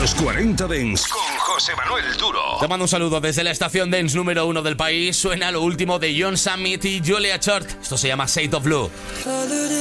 Los 40 Dance con José Manuel Duro. Te mando un saludo desde la estación Dance número 1 del país. Suena lo último de John Summit y Julia Short. Esto se llama Shade of Blue.